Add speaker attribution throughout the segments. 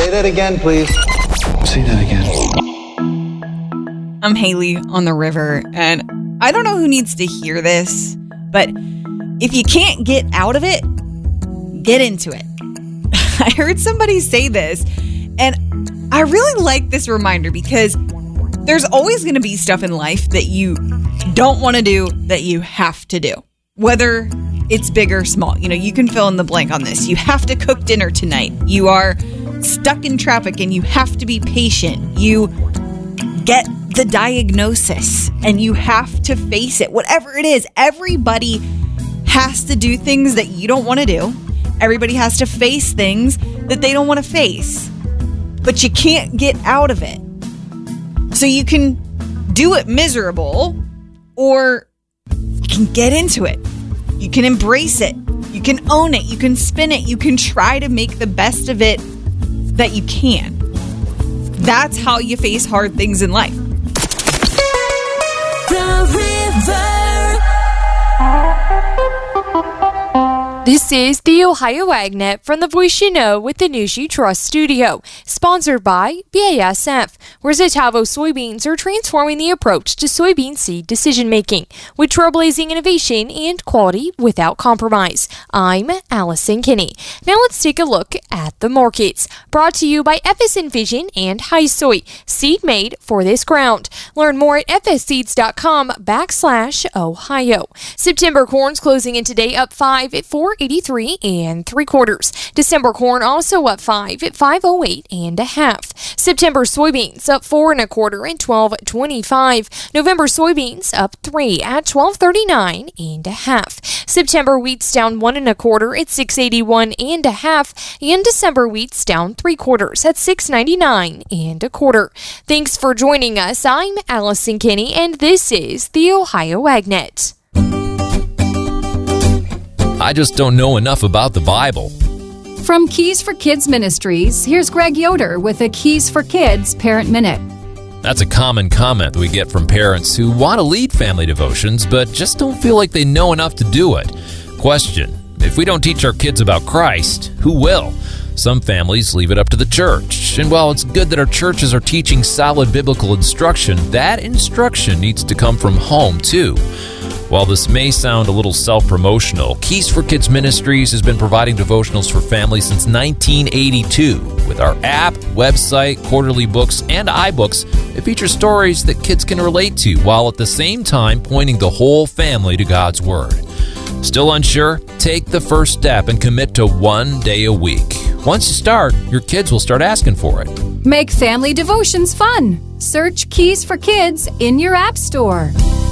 Speaker 1: Say that again, please.
Speaker 2: Say that again.
Speaker 3: I'm Haley on the river, and I don't know who needs to hear this, but if you can't get out of it, get into it. I heard somebody say this, and I really like this reminder because there's always going to be stuff in life that you don't want to do that you have to do, whether it's big or small. You know, you can fill in the blank on this. You have to cook dinner tonight. You are stuck in traffic and you have to be patient. You get the diagnosis and you have to face it. Whatever it is, everybody has to do things that you don't want to do. Everybody has to face things that they don't want to face. But you can't get out of it. So you can do it miserable, or you can get into it. You can embrace it. You can own it. You can spin it. You can try to make the best of it that you can. That's how you face hard things in life.
Speaker 4: The River.
Speaker 5: This is the Ohio AgNet from the Voice You Know with the News You Trust studio, sponsored by BASF, where Zetavo soybeans are transforming the approach to soybean seed decision-making with trailblazing innovation and quality without compromise. I'm Allison Kinney. Now let's take a look at the markets, brought to you by FSN Vision and HiSoy, seed made for this ground. Learn more at fsseeds.com/Ohio. September corn's closing in today up 5 at 4.83 3/4. December corn also up 5 at 5.08 1/2. September soybeans up 4 1/4 and 12.25. November soybeans up 3 at 12.39 1/2. September wheat's down 1 1/4 at 6.81 1/2, and December wheat's down 3/4 at 6.99 1/4. Thanks for joining us. I'm Allison Kinney, and this is the Ohio AgNet.
Speaker 6: I just don't know enough about the Bible.
Speaker 7: From Keys for Kids Ministries, here's Greg Yoder with a Keys for Kids Parent Minute.
Speaker 6: That's a common comment that we get from parents who want to lead family devotions, but just don't feel like they know enough to do it. Question: if we don't teach our kids about Christ, who will? Some families leave it up to the church. And while it's good that our churches are teaching solid biblical instruction, that instruction needs to come from home, too. While this may sound a little self-promotional, Keys for Kids Ministries has been providing devotionals for families since 1982. With our app, website, quarterly books, and iBooks, it features stories that kids can relate to, while at the same time pointing the whole family to God's Word. Still unsure? Take the first step and commit to 1 day a week. Once you start, your kids will start asking for it.
Speaker 7: Make family devotions fun. Search Keys for Kids in your app store.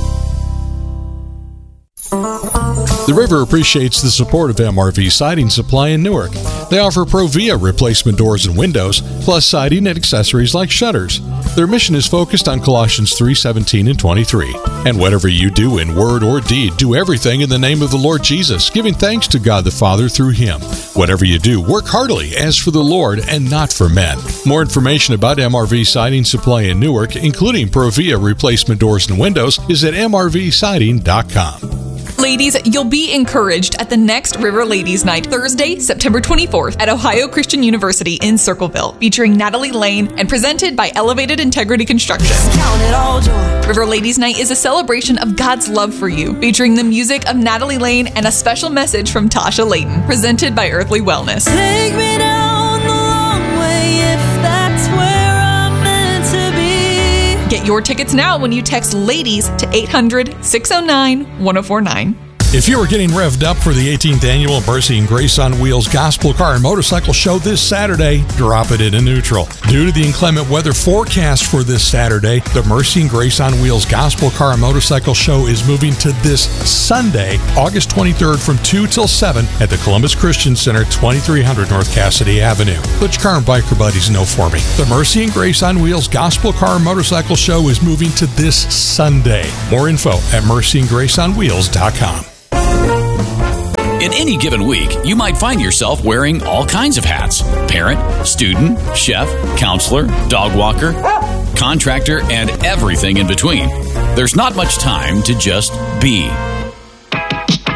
Speaker 8: The River appreciates the support of MRV Siding Supply in Newark. They offer Provia replacement doors and windows, plus siding and accessories like shutters. Their mission is focused on Colossians 3:17 and 23. And whatever you do in word or deed, do everything in the name of the Lord Jesus, giving thanks to God the Father through Him. Whatever you do, work heartily as for the Lord and not for men. More information about MRV Siding Supply in Newark, including Provia replacement doors and windows, is at mrvsiding.com.
Speaker 9: Ladies, you'll be encouraged at the next River Ladies Night, Thursday, September 24th at Ohio Christian University in Circleville, featuring Natalie Lane and presented by Elevated Integrity Construction. River Ladies Night is a celebration of God's love for you, featuring the music of Natalie Lane and a special message from Tasha Layton, presented by Earthly Wellness.
Speaker 4: Take me down the long way if that's where I'm meant to be.
Speaker 9: Get your tickets now when you text LADIES to 800-609-1049.
Speaker 8: If you are getting revved up for the 18th Annual Mercy and Grace on Wheels Gospel Car and Motorcycle Show this Saturday, drop it into neutral. Due to the inclement weather forecast for this Saturday, the Mercy and Grace on Wheels Gospel Car and Motorcycle Show is moving to this Sunday, August 23rd from 2 till 7 at the Columbus Christian Center, 2300 North Cassidy Avenue. Let your car and biker buddies know for me. The Mercy and Grace on Wheels Gospel Car and Motorcycle Show is moving to this Sunday. More info at mercyandgraceonwheels.com.
Speaker 10: In any given week, you might find yourself wearing all kinds of hats: parent, student, chef, counselor, dog walker, contractor, and everything in between. There's not much time to just be.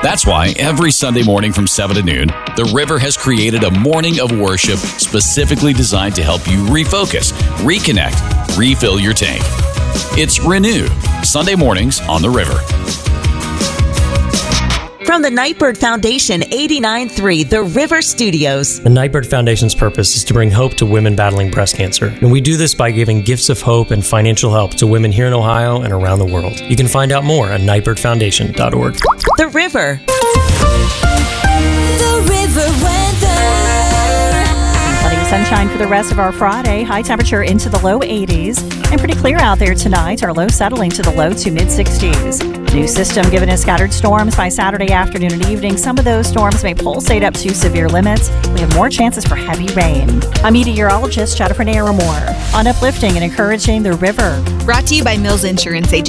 Speaker 10: That's why every Sunday morning from 7 to noon, the River has created a morning of worship specifically designed to help you refocus, reconnect, refill your tank. It's Renew, Sunday mornings on the River.
Speaker 1: From the Nightbird Foundation, 89.3 The River Studios.
Speaker 2: The Nightbird Foundation's purpose is to bring hope to women battling breast cancer. And we do this by giving gifts of hope and financial help to women here in Ohio and around the world. You can find out more at nightbirdfoundation.org.
Speaker 1: The River.
Speaker 4: The River weather.
Speaker 11: Plenty of sunshine for the rest of our Friday. High temperature into the low 80s. And pretty clear out there tonight. Our low settling to the low to mid 60s. New system giving us scattered storms by Saturday afternoon and evening. Some of those storms may pulsate up to severe limits. We have more chances for heavy rain. I'm meteorologist Jennifer Naramore on uplifting and encouraging the River.
Speaker 3: Brought to you by Mills Insurance Agency.